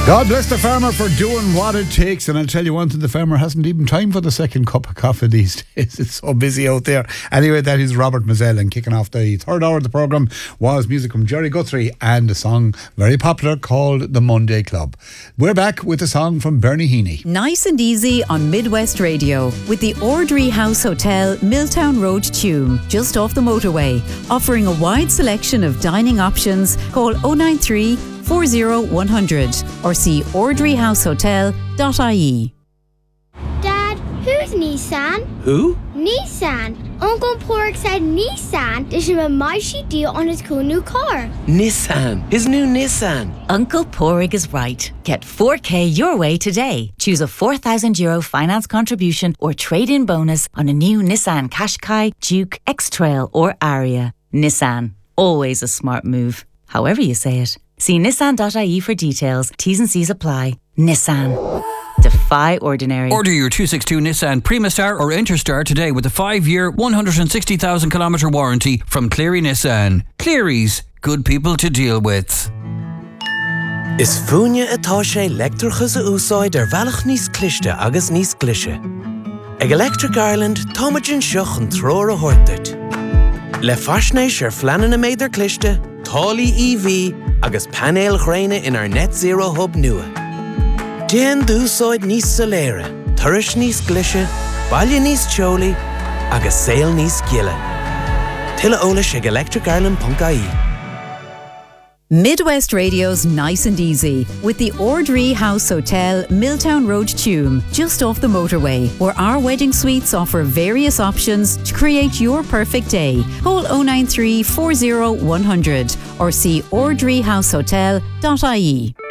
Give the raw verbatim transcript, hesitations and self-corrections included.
God bless the farmer for doing what it takes. And I'll tell you one thing, the farmer hasn't even time for the second cup of coffee these days. It's so busy out there. Anyway, that is Robert Mazzell, and kicking off the third hour of the programme was music from Jerry Guthrie and a song very popular called The Monday Club. We're back with a song from Bernie Heaney. Nice and easy on Midwest Radio with the Ordry House Hotel, Milltown Road, Tuam, just off the motorway, offering a wide selection of dining options. Call oh nine three, four oh one hundred or see ordry house hotel dot I E. Dad, who's Nissan? Who? Nissan. Uncle Pork said Nissan. There's a Maishi deal on his cool new car. Nissan. His new Nissan. Uncle Porig is right. Get four K your way today. Choose a four thousand euro finance contribution or trade-in bonus on a new Nissan Qashqai, Duke, X-Trail or Aria. Nissan. Always a smart move. However you say it. See nissan dot I E for details. T's and C's apply. Nissan. Defy ordinary. Order your two sixty-two Nissan Primastar or Interstar today with a five-year, one hundred sixty thousand kilometre warranty from Cleary Nissan. Cleary's, good people to deal with. Is fúine atá sé leictreachas a úsáid ar bhealach níos cliste agus níos glise. Ag Electric Ireland, táimeann seach an tróir a thuirteart. Le faisnéis ar fleanan a méidir cliste, tálaí E V agus panéal ghréine in our net zero hub nua. Déan dúsáid níos soléire, turais níos glise, baile níos teolaí, agus saol níos giile. Tuilleadh eolais ag electric ireland dot I E. Midwest Radio's Nice and Easy with the Ordry House Hotel, Milltown Road, Tuam, just off the motorway, where our wedding suites offer various options to create your perfect day. Call oh nine three, four oh one hundred or see ordry house hotel dot I E.